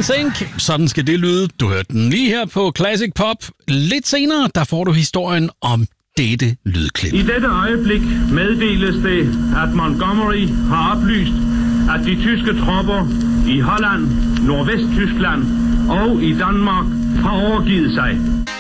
NSYNC. Sådan skal det lyde. Du hørte den lige her på Classic Pop. Lidt senere, der får du historien om dette lydklip. I dette øjeblik meddeles det, at Montgomery har oplyst, at de tyske tropper i Holland, Nordvesttyskland og i Danmark har overgivet sig.